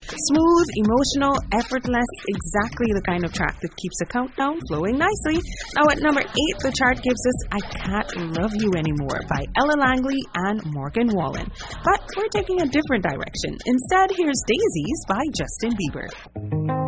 Smooth, emotional, effortless, exactly the kind of track that keeps the countdown flowing nicely. Now at number 8, the chart gives us I Can't Love You Anymore by Ella Langley and Morgan Wallen. But we're taking a different direction. Instead, here's Daisies by Justin Bieber.